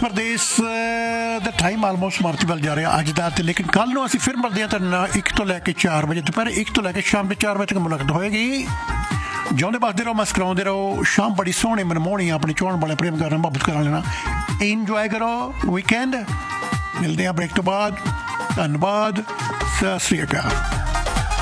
ਪ੍ਰਦੇਸ਼ ਦਾ time almost ਸਮਾਪਤੀ ਵੱਲ ਜਾ ਰਿਹਾ ਅੱਜ ਦਾ ਤੇ ਲੇਕਿਨ ਕੱਲ ਨੂੰ ਅਸੀਂ ਫਿਰ ਮਿਲਦੇ ਹਾਂ ਤੁਹਾਡੇ 1 ਤੋਂ ਲੈ ਕੇ 4 ਵਜੇ ਦੁਪਹਿਰ 1 ਤੋਂ ਲੈ ਕੇ ਸ਼ਾਮ ਦੇ 4 ਵਜੇ ਤੱਕ ਮੁਲਾਕਾਤ ਹੋਏਗੀ ਜਿਉਂਦੇ ਬਸਦੇ ਰਹੋ ਮੁਸਕਰਾਉਂਦੇ ਰਹੋ ਸ਼ਾਮ ਬੜੀ ਸੋਹਣੀ ਮਨਮੋਹਣੀ ਆਪਣੀ ਚਾਹਣ ਵਾਲੇ ਪ੍ਰੇਮ ਕਰਨ ਮੁਹੱਬਤ ਕਰਨ ਲੈਣਾ ਇੰਜੋਏ ਕਰੋ ਵੀਕਐਂਡ ਮਿਲਦੇ ਹਾਂ ਬ੍ਰੇਕ ਤੋਂ ਬਾਅਦ ਧੰਨਵਾਦ ਸਤਿ ਸ਼੍ਰੀ ਅਕਾਲ